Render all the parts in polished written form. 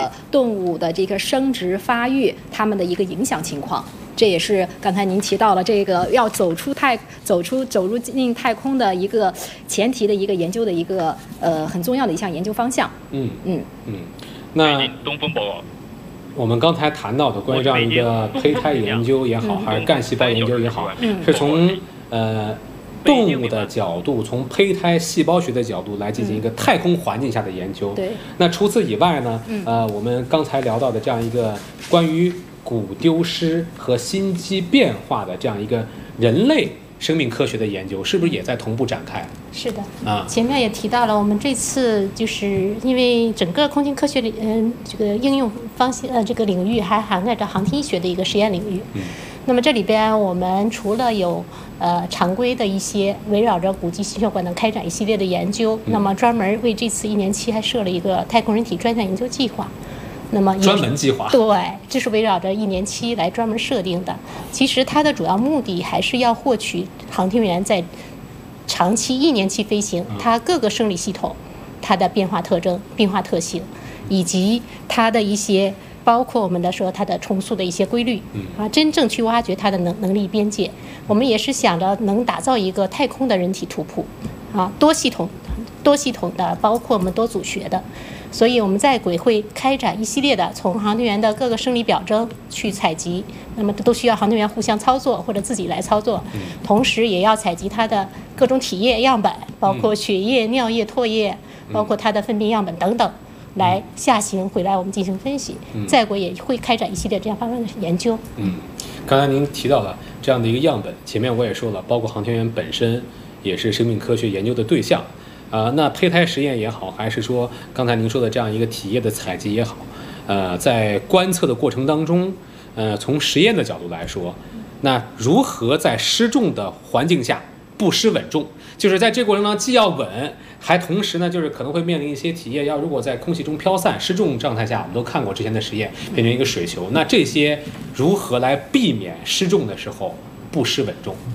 个动物的这个生殖发育，它们的一个影响情况。这也是刚才您提到了这个要走入进太空的一个前提的一个研究的一个很重要的一项研究方向。 那我们刚才谈到的关于这样一个胚胎研究也好，还是干细胞研究也好，是从动物的角度，从胚胎细胞学的角度来进行一个太空环境下的研究。 对。 那除此以外呢，我们刚才聊到的这样一个关于骨丢失和心肌变化的这样一个人类生命科学的研究，是不是也在同步展开？ 是的，前面也提到了，我们这次就是因为整个空间科学这个应用方向这个领域还涵盖着航天医学的一个实验领域。那么这里边我们除了有常规的一些围绕着骨肌心血管的开展一系列的研究，那么专门为这次1年期还设了一个太空人体专项研究计划。那么专门计划， 对，这是围绕着1年期来专门设定的。其实它的主要目的还是要获取航天员在长期1年期飞行，它各个生理系统它的变化特征、变化特性，以及它的一些包括我们的说它的重塑的一些规律，真正去挖掘它的能力边界。我们也是想着能打造一个太空的人体图谱，多系统的，包括我们多组学的。所以我们在轨会开展一系列的从航天员的各个生理表征去采集，那么都需要航天员互相操作或者自己来操作，同时也要采集它的各种体液样本，包括血液、尿液、唾液，包括它的粪便样本等等，来下行回来我们进行分析。在轨也会开展一系列这样方面的研究。 刚才您提到了这样的一个样本，前面我也说了，包括航天员本身也是生命科学研究的对象。那胚胎实验也好，还是说刚才您说的这样一个体液的采集也好，在观测的过程当中，从实验的角度来说，那如何在失重的环境下不失稳重？就是在这个过程当中既要稳，还同时呢，就是可能会面临一些体液如果在空气中飘散失重状态下，我们都看过之前的实验，变成一个水球。那这些如何来避免失重的时候不失稳重？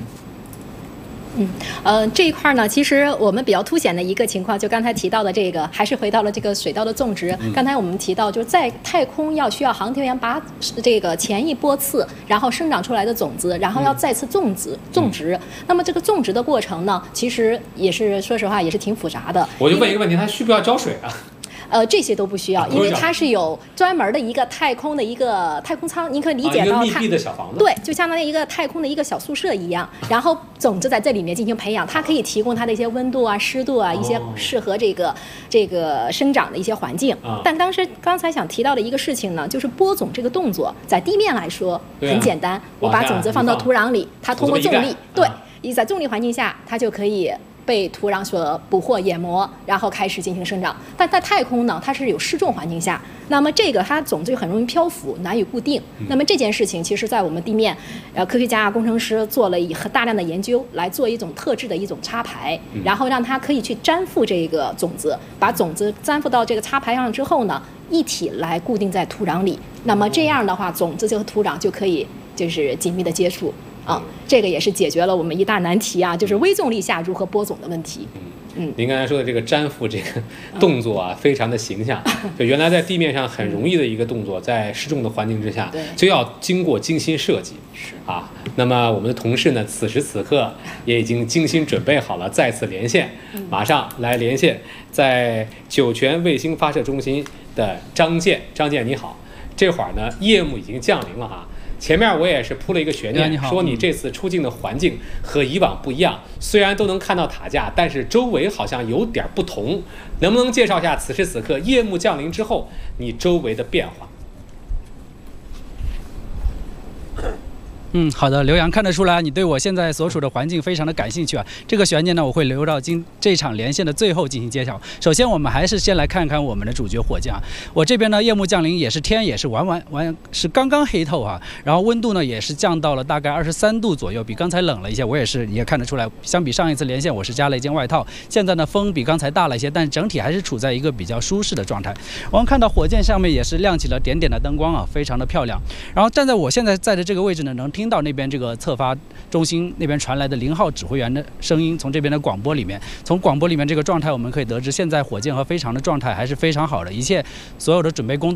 这一块呢，其实我们比较凸显的一个情况，就刚才提到的这个，还是回到了这个水稻的种植。刚才我们提到，就是在太空需要航天员把这个前一波次，然后生长出来的种子，然后要再次种植。那么这个种植的过程呢，其实也是说实话也是挺复杂的。 我就问一个问题，它需不需要浇水啊？ 这些都不需要，因为它是有专门的一个太空的一个太空舱，您可以理解到它一个密闭的小房子， 对，就相当于一个太空的一个小宿舍一样。然后种子在这里面进行培养，它可以提供它的一些温度啊、湿度啊，一些适合这个生长的一些环境。但刚才想提到的一个事情呢，就是播种这个动作，在地面来说很简单，我把种子放到土壤里，它通过重力，对，在重力环境下，它就可以被土壤所捕获淹没，然后开始进行生长。但在太空呢，它是有失重环境下，那么这个它种子就很容易漂浮，难以固定。那么这件事情，其实在我们地面，科学家、工程师做了大量的研究，来做一种特制的一种插排，然后让它可以去粘附这个种子，把种子粘附到这个插排上之后呢，一体来固定在土壤里。那么这样的话，种子和土壤就可以就是紧密的接触。这个也是解决了我们一大难题啊，就是微重力下如何播种的问题。 您刚才说的这个粘附这个动作啊，非常的形象。就原来在地面上很容易的一个动作，在失重的环境之下，就要经过精心设计。那么我们的同事呢，此时此刻也已经精心准备好了再次连线，马上来连线在酒泉卫星发射中心的张健。张健你好，这会儿呢夜幕已经降临了哈。前面我也是铺了一个悬念，说你这次出镜的环境和以往不一样，虽然都能看到塔架，但是周围好像有点不同。能不能介绍一下此时此刻夜幕降临之后你周围的变化？ 好的，刘洋，看得出来你对我现在所处的环境非常的感兴趣啊。这个悬念呢，我会留到这场连线的最后进行揭晓。首先，我们还是先来看看我们的主角火箭啊。我这边呢，夜幕降临天也是是刚刚黑透啊。然后温度呢也是降到了大概23度左右，比刚才冷了一些。我也看得出来，相比上一次连线，我是加了一件外套。现在呢，风比刚才大了一些，但整体还是处在一个比较舒适的状态。我们看到火箭上面也是亮起了点点的灯光啊，非常的漂亮。然后站在我现在在的这个位置呢，能听到那边这个测发中心那边传来的0号指挥员的声音，从这边的广播里面，从广播里面这个状态，我们可以得知现在火箭和飞船的状态还是非常好的，一切所有的准备工作